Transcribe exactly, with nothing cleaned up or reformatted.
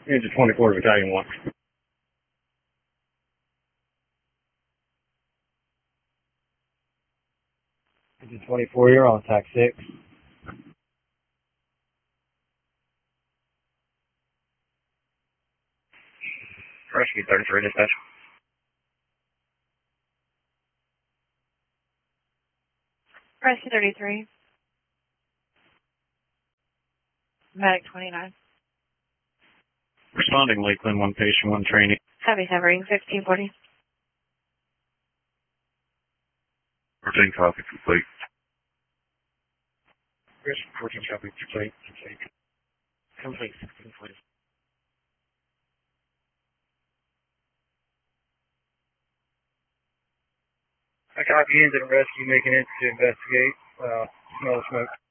Engine twenty-four, Battalion one. Engine twenty-four, you're on tack six. Rescue thirty-three, dispatch. Rescue thirty-three. Medic twenty-nine. Responding, Lakeland, one patient, one trainee. Heavy severing, sixteen forty. fourteen copy, complete. Chris, fourteen copy, complete, complete. Complete, sixteen forty. I copy engine rescue making it to investigate, uh, smell of smoke.